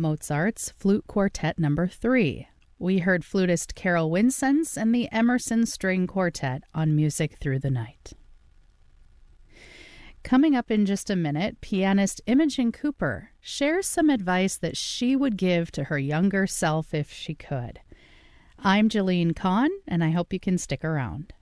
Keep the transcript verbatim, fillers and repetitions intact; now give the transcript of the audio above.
Mozart's Flute Quartet Number three. We heard flutist Carol Winsenz and the Emerson String Quartet on Music Through the Night. Coming up in just a minute, pianist Imogen Cooper shares some advice that she would give to her younger self if she could. I'm Jeline Kahn, and I hope you can stick around.